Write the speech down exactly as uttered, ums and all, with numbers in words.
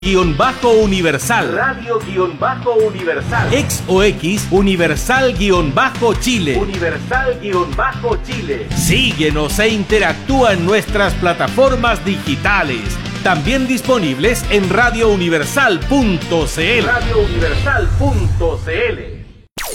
guión bajo universal. Radio guión bajo universal. Ex o X universal guión bajo Chile. Universal guión bajo Chile. Síguenos e interactúa en nuestras plataformas digitales. También disponibles en radio universal punto c l. radio universal punto c l.